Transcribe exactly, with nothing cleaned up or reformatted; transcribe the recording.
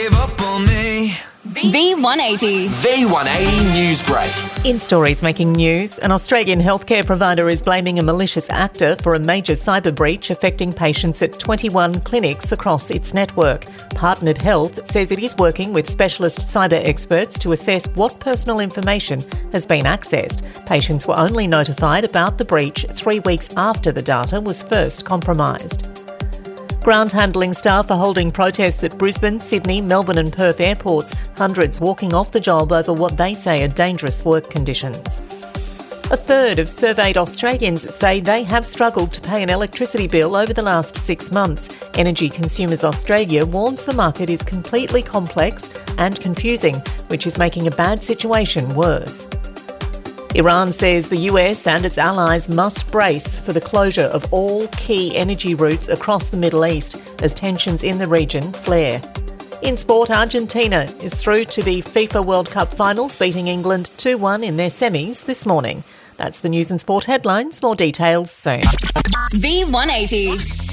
Give up on me. V one eighty. V one eighty News Break. In stories making news, an Australian healthcare provider is blaming a malicious actor for a major cyber breach affecting patients at twenty-one clinics across its network. Partnered Health says it is working with specialist cyber experts to assess what personal information has been accessed. Patients were only notified about the breach three weeks after the data was first compromised. Ground handling staff are holding protests at Brisbane, Sydney, Melbourne and Perth airports, hundreds walking off the job over what they say are dangerous work conditions. A third of surveyed Australians say they have struggled to pay an electricity bill over the last six months. Energy Consumers Australia warns the market is completely complex and confusing, which is making a bad situation worse. Iran says the U S and its allies must brace for the closure of all key energy routes across the Middle East as tensions in the region flare. In sport, Argentina is through to the FIFA World Cup finals, beating England two one in their semis this morning. That's the news and sport headlines. More details soon. V one eighty.